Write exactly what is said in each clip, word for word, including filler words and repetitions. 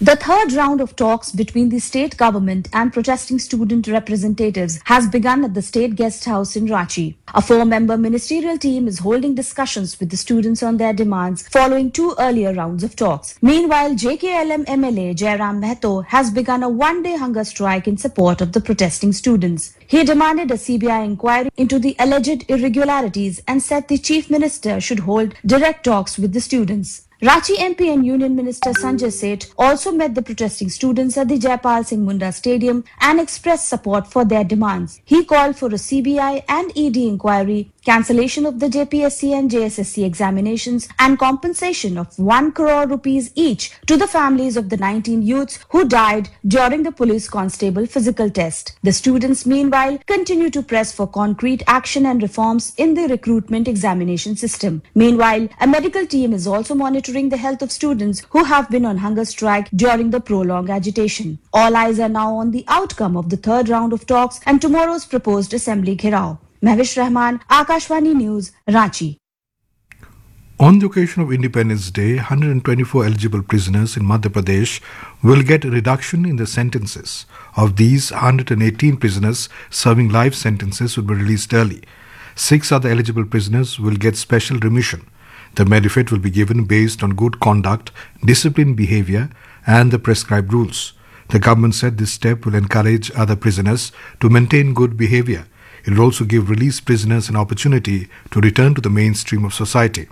The third round of talks between the state government and protesting student representatives has begun at the state guest house in Ranchi. A four-member ministerial team is holding discussions with the students on their demands following two earlier rounds of talks. Meanwhile, J K L M M L A Jairam Mehto has begun a one-day hunger strike in support of the protesting students. He demanded a C B I inquiry into the alleged irregularities and said the chief minister should hold direct talks with the students. Ranchi M P and Union Minister Sanjay Seth also met the protesting students at the Jaipal Singh Munda Stadium and expressed support for their demands. He called for a C B I and E D inquiry, cancellation of the J P S C and J S S C examinations, and compensation of one crore rupees each to the families of the nineteen youths who died during the police constable physical test. The students, meanwhile, continue to press for concrete action and reforms in the recruitment examination system. Meanwhile, a medical team is also monitoring the health of students who have been on hunger strike during the prolonged agitation. All eyes are now on the outcome of the third round of talks and tomorrow's proposed assembly gherav. Mahwish Rahman, Akashvani News, Ranchi. On the occasion of Independence Day, one hundred twenty-four eligible prisoners in Madhya Pradesh will get a reduction in the sentences. Of these, one hundred eighteen prisoners serving life sentences will be released early. Six other eligible prisoners will get special remission. The benefit will be given based on good conduct, disciplined behavior, and the prescribed rules. The government said this step will encourage other prisoners to maintain good behavior. It will also give released prisoners an opportunity to return to the mainstream of society.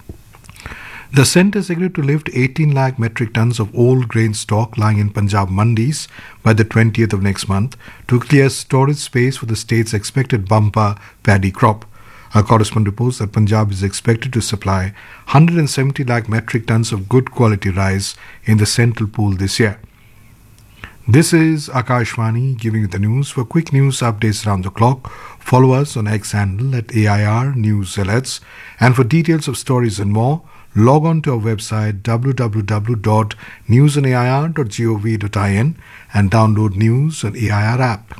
The centre has agreed to lift eighteen lakh metric tons of old grain stock lying in Punjab mandis by the twentieth of next month to clear storage space for the state's expected bumper paddy crop. Our correspondent reports that Punjab is expected to supply one hundred seventy lakh metric tons of good quality rice in the central pool this year. This is Akashvani giving you the news. For quick news updates around the clock, follow us on X handle at A I R News Alerts. And for details of stories and more, log on to our website w w w dot news on a i r dot gov dot in and download News on A I R app.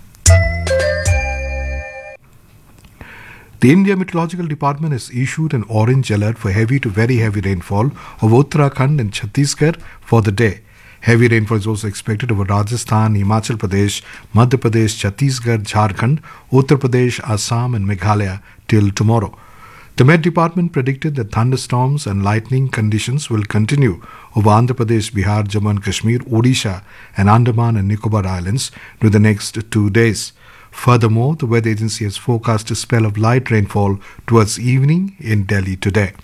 The India Meteorological Department has issued an orange alert for heavy to very heavy rainfall over Uttarakhand and Chhattisgarh for the day. Heavy rainfall is also expected over Rajasthan, Himachal Pradesh, Madhya Pradesh, Chhattisgarh, Jharkhand, Uttar Pradesh, Assam and Meghalaya till tomorrow. The Met Department predicted that thunderstorms and lightning conditions will continue over Andhra Pradesh, Bihar, Jammu and Kashmir, Odisha and Andaman and Nicobar Islands during the next two days. Furthermore, the weather agency has forecast a spell of light rainfall towards evening in Delhi today.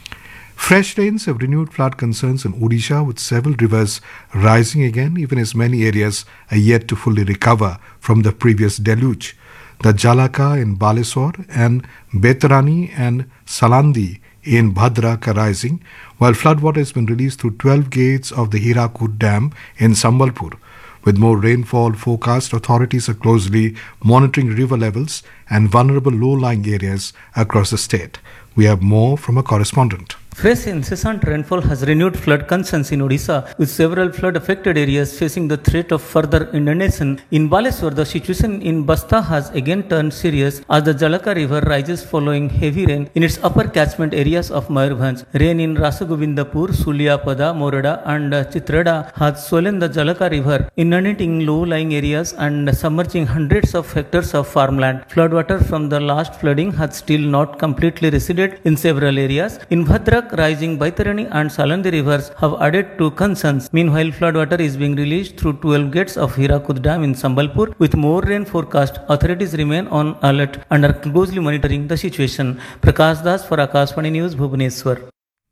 Fresh rains have renewed flood concerns in Odisha, with several rivers rising again, even as many areas are yet to fully recover from the previous deluge. The Jalaka in Baleswar and Betarani and Salandi in Bhadrak are rising, while floodwater has been released through twelve gates of the Hirakud Dam in Sambalpur. With more rainfall forecast, authorities are closely monitoring river levels and vulnerable low-lying areas across the state. We have more from a correspondent. Fresh incessant rainfall has renewed flood concerns in Odisha, with several flood-affected areas facing the threat of further inundation. In Baleswar, the situation in Basta has again turned serious as the Jalaka river rises following heavy rain in its upper catchment areas of Mayurbhanj. Rain in Rasagobindapur, Suliapada, Morada and Chitrada has swollen the Jalaka river, inundating low-lying areas and submerging hundreds of hectares of farmland. Floodwater from the last flooding has still not completely receded in several areas. In Bhadrak, rising Baitarani and Salandi rivers have added to concerns. Meanwhile, floodwater is being released through twelve gates of Hirakud Dam in Sambalpur. With more rain forecast, authorities remain on alert and are closely monitoring the situation. Prakash Das for Akashvani News, Bhubaneswar.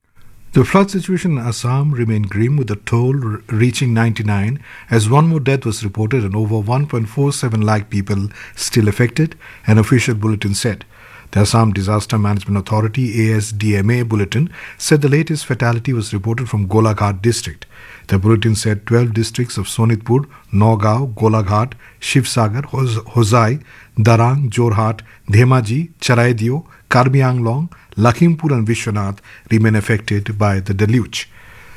The flood situation in Assam remained grim, with the toll reaching ninety-nine, as one more death was reported and over one point four seven lakh people still affected, an official bulletin said. The Assam Disaster Management Authority A S D M A bulletin said the latest fatality was reported from Golaghat district. The bulletin said twelve districts of Sonitpur, Nagaon, Golaghat, Shivsagar, Hosai, Darang, Jorhat, Dhemaji, Charaidio, Karbi Anglong, Lakhimpur and Vishwanath remain affected by the deluge.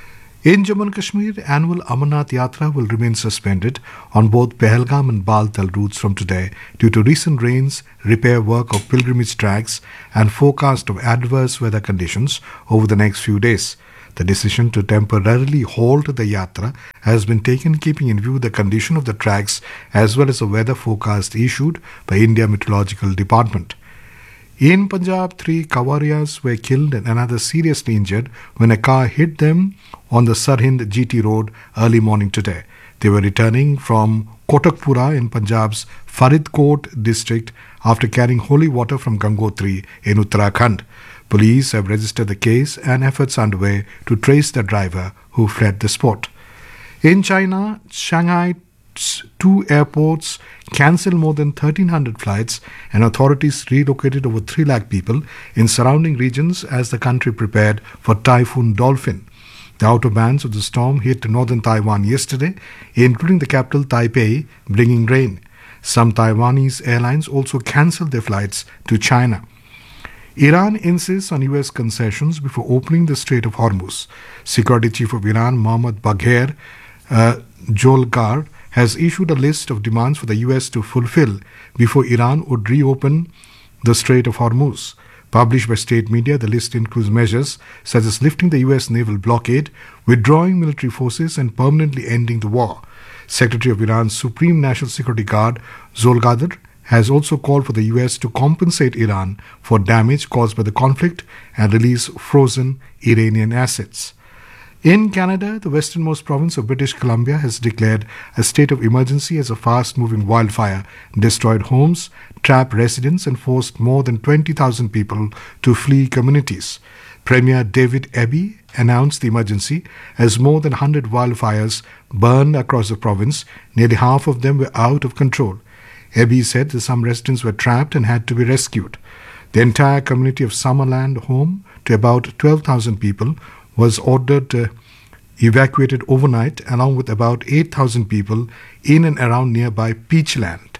In Jammu and Kashmir, annual Amarnath Yatra will remain suspended on both Pahalgam and Baltal routes from today due to recent rains, repair work of pilgrimage tracks and forecast of adverse weather conditions over the next few days. The decision to temporarily halt the yatra has been taken keeping in view the condition of the tracks as well as the weather forecast issued by India Meteorological Department. In Punjab, three Kawarias were killed and another seriously injured when a car hit them on the Sarhind G T road early morning today. They were returning from Kotakpura in Punjab's Faridkot district after carrying holy water from Gangotri in Uttarakhand. Police have registered the case and efforts underway to trace the driver who fled the spot. In China, Shanghai two airports cancelled more than thirteen hundred flights and authorities relocated over three lakh people in surrounding regions as the country prepared for Typhoon Dolphin. The outer bands of the storm hit northern Taiwan yesterday, including the capital Taipei, bringing rain. Some Taiwanese airlines also cancelled their flights to China. Iran insists on U S concessions before opening the Strait of Hormuz. Security Chief of Iran, Mohammad Bagher uh, Jolgar, has issued a list of demands for the U S to fulfill before Iran would reopen the Strait of Hormuz. Published by state media, the list includes measures such as lifting the U S naval blockade, withdrawing military forces, and permanently ending the war. Secretary of Iran's Supreme National Security Guard, Zolgadar, has also called for the U S to compensate Iran for damage caused by the conflict and release frozen Iranian assets. In Canada, the westernmost province of British Columbia has declared a state of emergency as a fast-moving wildfire destroyed homes, trapped residents, and forced more than twenty thousand people to flee communities. Premier David Eby announced the emergency as more than one hundred wildfires burned across the province. Nearly half of them were out of control. Eby said that some residents were trapped and had to be rescued. The entire community of Summerland, home to about twelve thousand people, was ordered uh, evacuated overnight along with about eight thousand people in and around nearby Peachland.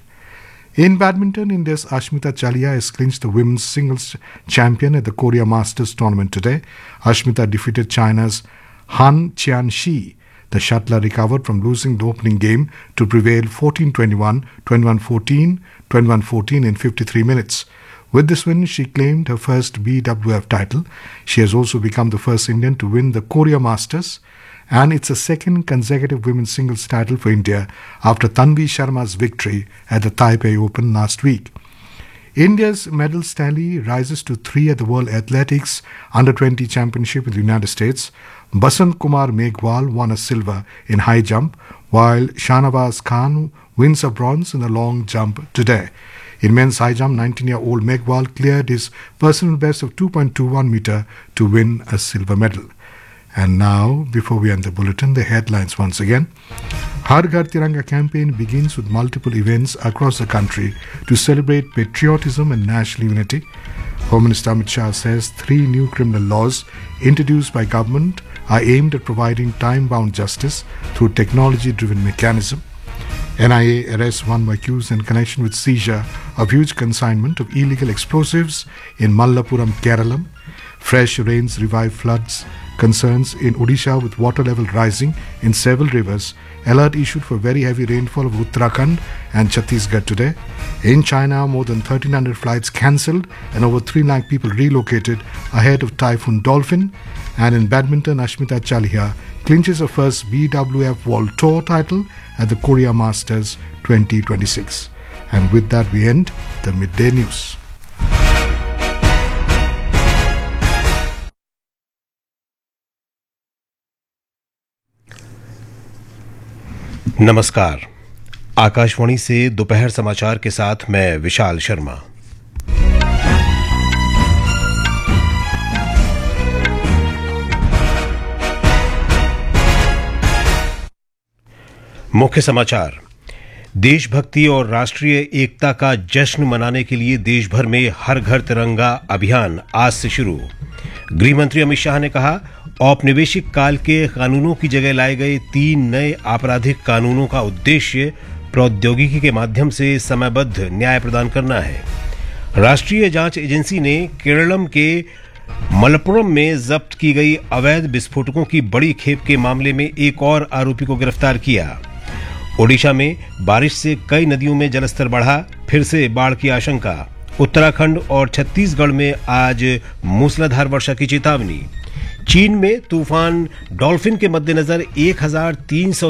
In badminton, India's Ashmita Chalia has clinched the women's singles champion at the Korea Masters tournament today. Ashmita defeated China's Han Qianxi. The shuttler recovered from losing the opening game to prevail fourteen twenty-one, twenty-one fourteen, twenty-one fourteen in fifty-three minutes. With this win, she claimed her first B W F title. She has also become the first Indian to win the Korea Masters, and it's a second consecutive women's singles title for India after Tanvi Sharma's victory at the Taipei Open last week. India's medal tally rises to three at the World Athletics Under twenty Championship in the United States. Basant Kumar Meghwal won a silver in high jump, while Shahnawaz Khan wins a bronze in the long jump today. In men's high jump, nineteen-year-old Meghwal cleared his personal best of two point two one meter to win a silver medal. And now, before we end the bulletin, the headlines once again. Har Ghar Tiranga campaign begins with multiple events across the country to celebrate patriotism and national unity. Home Minister Amit Shah says three new criminal laws introduced by government are aimed at providing time-bound justice through technology-driven mechanism. N I A arrests one accused in connection with seizure of huge consignment of illegal explosives in Mallapuram, Kerala. Fresh rains revive floods concerns in Odisha with water level rising in several rivers. Alert issued for very heavy rainfall of Uttarakhand and Chhattisgarh today. In China, more than thirteen hundred flights cancelled and over three lakh people relocated ahead of Typhoon Dolphin. And in badminton, Ashmita Chalia clinches her first B W F World Tour title at the Korea Masters twenty twenty-six. And with that, we end the midday news. नमस्कार। आकाशवाणी से दोपहर समाचार के साथ मैं विशाल शर्मा। मुख्य समाचार। देशभक्ति और राष्ट्रीय एकता का जश्न मनाने के लिए देश भर में हर घर तिरंगा अभियान आज से शुरू। गृह मंत्री अमित शाह ने कहा, औपनिवेशिक काल के कानूनों की जगह लाए गए तीन नए आपराधिक कानूनों का उद्देश्य प्रौद्योगिकी के माध्यम से समयबद्ध न्याय प्रदान करना है। राष्ट्रीय जांच एजेंसी ने केरलम के मलप्पुरम में जब्त की गई अवैध विस्फोटकों की बड़ी खेप के मामले में एक और आरोपी को गिरफ्तार किया। ओडिशा में बारिश से कई नदियों में जलस्तर बढ़ा, फिर से बाढ़ की आशंका। उत्तराखंड और छत्तीसगढ़ में आज मूसलाधार वर्षा की चेतावनी। चीन में तूफान डॉल्फिन के मद्देनजर एक हज़ार तीन सौ